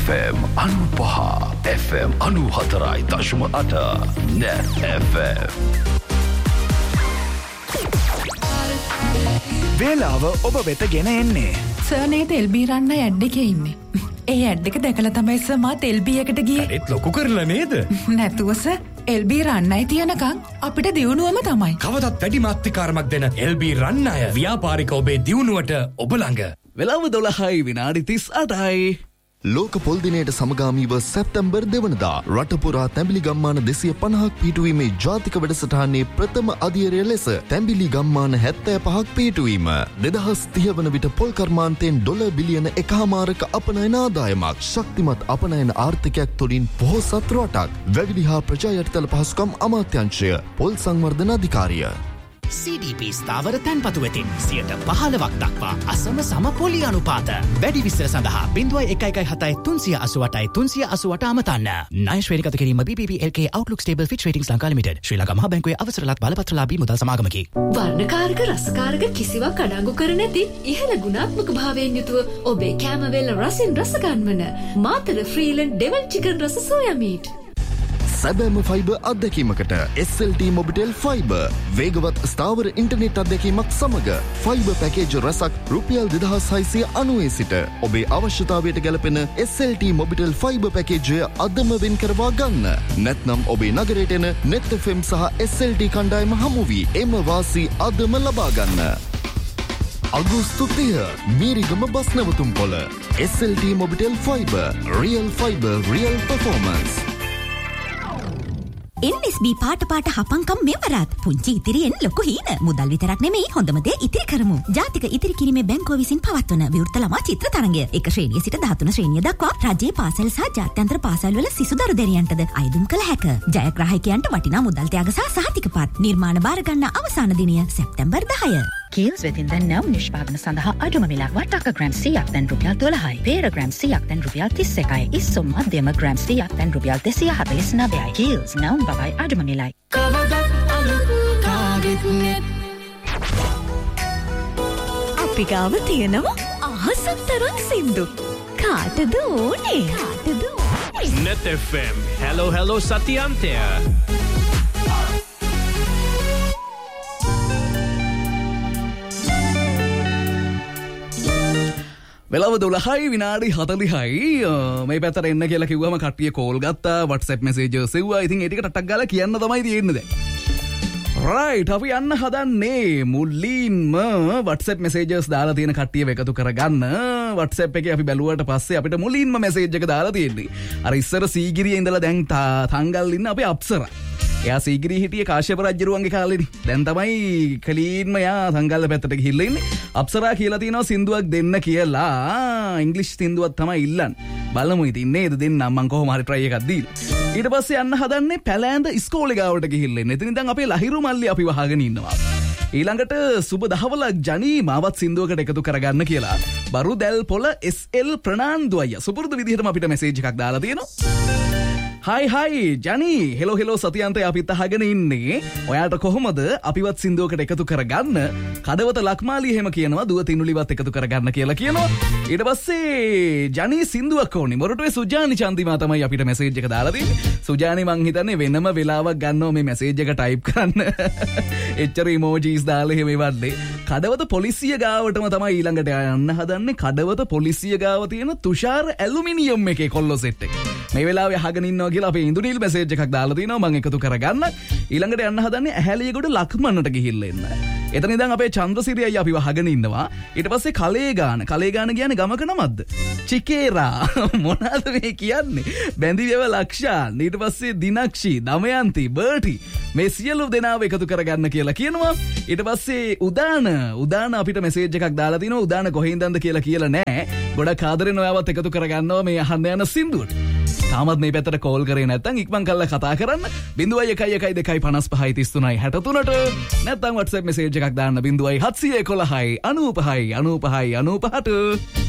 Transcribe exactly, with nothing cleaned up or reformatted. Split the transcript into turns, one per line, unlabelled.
F M අනුපහ F M අනුහතරයි දශම අට Net F M.
වේලාව ඔබ වෙත ගෙන එන්නේ
සර් නේද එල්බී රන්න ඇඩ් එකේ ඉන්නේ. ඒ ඇඩ් එක දැකලා තමයි සර් මාත් එල්බී එකට ගියේ.
ඒත් ලොකු කරලා නේද?
නැතුව සර් එල්බී රන්නයි තියනකම් අපිට දියුණුවම තමයි.
කවදත් වැඩි මාත්‍රිකාරමක් දෙන එල්බී රන්න අය ව්‍යාපාරික ඔබේ දියුණුවට ඔබ ළඟ.
වෙලාව දොළහයි විනාඩි තිස් අටයි.
ලෝක පොල් දිනයට සමගාමීව සැප්තැම්බර් දෙවනදා රටපුරා තැඹිලි ගම්මාන දෙසිය පනහක් පිහිටුවීමේ ජාතික වැඩසටහනේ ප්‍රථම අදියරය ලෙස තැඹිලි ගම්මාන හැත්තෑ පහක් පිහිටුවීම දෙදහස් තිහ වන විට පොල් කර්මාන්තයෙන් ඩොලර් බිලියන එකහමාරක අපනයන ආදායමක් ශක්තිමත් අපනයන ආර්ථිකයක් තුළින් පොහොසත් රටක් වැවිලි හා ප්‍රජා යටිතල පහසුකම් අමාත්‍යංශය පොල් සංවර්ධන අධිකාරිය
C D P ස්ථාවර තැන්පතු වෙතින් සියයට පහළොවක් දක්වා අසම සම පොලි අනුපාත. වැඩි විස්තර සඳහා බිංදුවයි එකයි එකයි හතයි තුන්සිය අසූඅටයි තුන්සිය අසූඅට අමතන්න. ණය ශ්‍රේණිගත කිරීම B P P L K Outlook Stable Fitch Ratings Lanka limited. ශ්‍රී ලංකා මහා බැංකුවේ අවසරලත් බලපත්‍රලාභී මුදල් සමාගමකි.
වර්ණකාරක රසකාරක කිසිවක් අඩංගු කර නැති ඉහළ ගුණාත්මක භාවයෙන් යුතුව ඔබේ කෑමවේල රසින් රස ගන්වන මාතර ෆ්‍රීලන්ඩ් ඩෙවල් චිකන් රස soya meet.
සැබෑම fibre අත්දැකීමකට S L T Mobitel fibre වේගවත් ස්ථාවර ඉන්ටර්නෙට් අත්දැකීමක් සමග ෆයිබර් පැකේජ් රසක් රුපියල් දෙදහස් හයසිය අනූවේ සිට ඔබේ අවශ්‍යතාවයට ගැලපෙන S L T Mobitel fibre පැකේජය අදම වෙන් කරවා ගන්න. නැත්නම් ඔබේ නගරයට එන Net F M සහ S L T කණ්ඩායම හමු වී එම වාසි අදම ලබා ගන්න. අගෝස්තු තිහ Mirigama bus නැවතුම්පොළ S L T Mobitel fibre real fibre real performance.
N S B පාට පාට හපංකම් මෙවරත් පුංචි ඉතිරියෙන් ලොකු හීන මුදල් විතරක් නෙමෙයි හොඳම දේ ඉතිරි කරමු. ජාතික ඉතිරි කිරීමේ බැංකුව විසින් පවත්වන විවෘත ළමා චිත්‍ර තරඟය එක ශ්‍රේණිය සිට දහතුන ශ්‍රේණිය දක්වා රජයේ පාසල් සහ ජාත්‍යන්තර පාසල් වල සිසු දරු දැරියන්ටද අයදුම් කළ හැක. ජයග්‍රාහකයන්ට වටිනා මුදල් ත්‍යාග සහ සහතිකපත් නිර්මාණ බාර ගන්න අවසාන දිනය සැප්තැම්බර් දහය.
කීල්ස් වෙතින් දැන් නම් නිෂ්පාදන සඳහා අඩුම මිලක් වටාක ග්‍රෑම් සීයක් දැන් රුපියල් දොළහයි. පේර ග්‍රෑම් සීයක් දැන් රුපියල් තිස් එකයි. ඉස්සුම් මධ්‍යම ග්‍රෑම් සීයක් දැන් රුපියල් දෙසිය හතළිස් නවයයි. කීල්ස් නම් බවයි අඩුම මිලයි.
අපි ගාව තියෙනවා අහසක් තරම් සින්දු. කාටද ඕනේ? කාටද ඕනේ?
Net F M. Hello hello සතියන්තය.
වෙලාව දොළහයි විනාඩි හතළිහයි. මේ පැත්තට එන්න කියලා කිව්වම කට්ටිය කෝල් ගත්තා, WhatsApp messages එව්වා. ඉතින් ඒ ටික ටටක් ගාලා කියන්න තමයි තියෙන්නේ දැන්. right අපි යන්න හදන්නේ මුලින්ම WhatsApp messages දාලා තියෙන කට්ටියව එකතු කරගන්න. WhatsApp එකේ අපි බැලුවට පස්සේ අපිට මුලින්ම message එක දාලා තියෙන්නේ. අර ඉස්සර සීගිරියේ ඉඳලා දැන් තංගල් ඉන්න අපේ අප්සරා. එයා සීගිරිය හිටියේ කාශ්‍යප රජුරුවන්ගේ කාලෙනේ. දැන් තමයි කලීන්ම යා තංගල්ල පැත්තට ගිහිල්ලා ඉන්නේ. අප්සරා කියලා තියෙනවා සින්දුවක් දෙන්න කියලා. ඉංග්‍රීසි සින්දුවක් තමයි ඉල්ලන්නේ. බලමු ඉතින් නේද දෙන්නම් මම කොහොම හරි try එකක් දීලා. ඊට පස්සේ යන්න හදන්නේ පැලෑන්ද ඉස්කෝලේ ගාවට ගිහිල්ලා ඉන්න. එතනින් දැන් අපේ ලහිරු මල්ලි අපි වහගෙන ඉන්නවා. ඊළඟට සුබ දහවලක් ජනී මාවත් සින්දුවකට එකතු කරගන්න කියලා. බරු දැල් පොළ S L ප්‍රනාන්දු අයියා සුපුරුදු විදිහටම අපිට මැසේජ් එකක් දාලා තියෙනවා. හයි හයි ජනී හෙලෝ හෙලෝ සතියන්තය අපිත් අහගෙන ඉන්නේ. ඔයාට කොහොමද අපිවත් සින්දුවකට එකතු කරගන්න? කදවත ලක්මාලි එහෙම කියනවා දුව තිනුලිවත් එකතු කරගන්න කියලා කියනවා. ඊට පස්සේ ජනී සින්දුවක් ඕනේ. මොරටුවේ සුජානි චන්දිමා තමයි අපිට මැසේජ් එක දාලා තියෙන්නේ. සුජානි මං හිතන්නේ වෙනම වෙලාවක් ගන්නවා මේ මැසේජ් එක ටයිප් කරන්න. එච්චර ඉමෝජිස් දාලා එහෙම ඉවන්නේ. කඩවත පොලිසිය ගාවටම තමයි ඊළඟට යන්න හදන්නේ. කඩවත පොලිසිය ගාව තියෙන තුෂාර ඇලුමිනියම් එකේ කොල්ලෝ සෙට් එක. මේ වෙලාවේ අහගෙන ඉන්නවා කියලා අපේ ඉන්දුනිල් මැසේජ් එකක් දාලා තිනවා මම එකතු කරගන්න. ඊළඟට යන්න හදන්නේ ඇහැලියගොඩ ලක්මන්නට ගිහිල්ලා එන්න. එතන ඉඳන් අපේ චන්ද්‍රසිරි අයියා අපිව අහගෙන ඉන්නවා. ඊට පස්සේ කලේගාන කලේගාන කියන්නේ ගමක නමක්ද? චිකේරා මොනවාද මේ කියන්නේ? බැඳිවැව ලක්ෂාන් ඊට පස්සේ දිනක්ෂි දමයන්ති බර්ටි මේ සියලු දෙනාව එකතු කරගන්න කියලා කියනවා. ඊට පස්සේ උදාන උදාන අපිට මැසේජ් එකක් දාලා තිනවා. උදාන කොහේ ඉඳන්ද කියලා කියලා නැහැ. ගොඩක් ආදරෙන් ඔයාවත් එකතු කරගන්නවා මේ අහන්න යන සින්දුවට. තාමත් මේ පැත්තට කෝල් කරේ නැත්නම් ඉක්මන් කරලා කතා කරන්න බිංදුවයි එකයි එකයි දෙකයි පනස් පහයි තිස් තුනයි හැට තුනට නැත්නම් WhatsApp message එකක් දාන්න බිංදුවයි හත්සිය එකොළහයි අනූපහයි අනූපහයි අනූපහට.